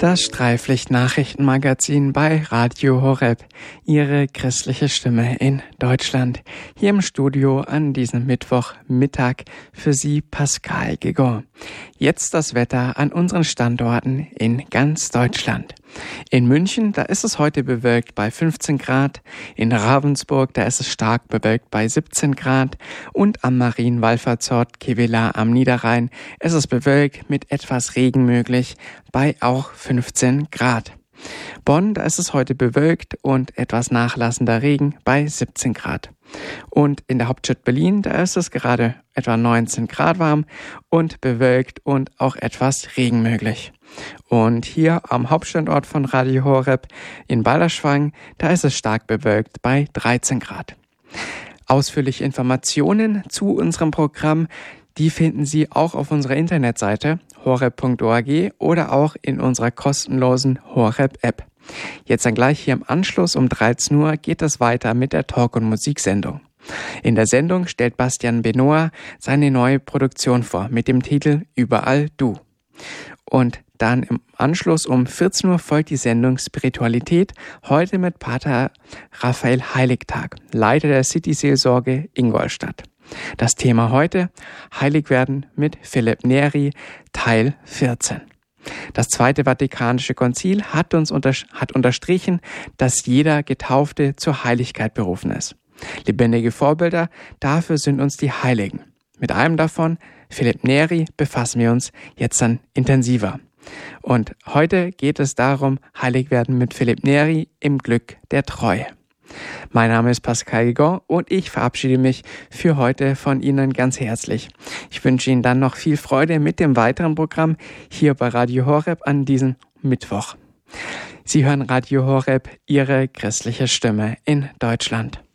Das Streiflicht-Nachrichtenmagazin bei Radio Horeb, Ihre christliche Stimme in Deutschland. Hier im Studio an diesem Mittwochmittag für Sie Pascal Gigon. Jetzt das Wetter an unseren Standorten in ganz Deutschland. In München, da ist es heute bewölkt bei 15 Grad. In Ravensburg, da ist es stark bewölkt bei 17 Grad. Und am Marienwallfahrtsort Kevela am Niederrhein ist es bewölkt mit etwas Regen möglich bei auch 15 Grad. Bonn, da ist es heute bewölkt und etwas nachlassender Regen bei 17 Grad. Und in der Hauptstadt Berlin, da ist es gerade etwa 19 Grad warm und bewölkt und auch etwas Regen möglich. Und hier am Hauptstandort von Radio Horeb in Balderschwang, da ist es stark bewölkt bei 13 Grad. Ausführliche Informationen zu unserem Programm, die finden Sie auch auf unserer Internetseite horeb.org oder auch in unserer kostenlosen Horeb-App. Jetzt dann gleich hier im Anschluss um 13 Uhr geht es weiter mit der Talk- und Musiksendung. In der Sendung stellt Bastian Benoit seine neue Produktion vor mit dem Titel Überall du. Und dann im Anschluss um 14 Uhr folgt die Sendung Spiritualität, heute mit Pater Raphael Heiligtag, Leiter der City-Seelsorge Ingolstadt. Das Thema heute, Heiligwerden mit Philipp Neri, Teil 14. Das Zweite Vatikanische Konzil hat unterstrichen, dass jeder Getaufte zur Heiligkeit berufen ist. Lebendige Vorbilder, dafür sind uns die Heiligen. Mit einem davon, Philipp Neri, befassen wir uns jetzt dann intensiver. Und heute geht es darum, Heiligwerden mit Philipp Neri im Glück der Treue. Mein Name ist Pascal Gigon und ich verabschiede mich für heute von Ihnen ganz herzlich. Ich wünsche Ihnen dann noch viel Freude mit dem weiteren Programm hier bei Radio Horeb an diesem Mittwoch. Sie hören Radio Horeb, Ihre christliche Stimme in Deutschland.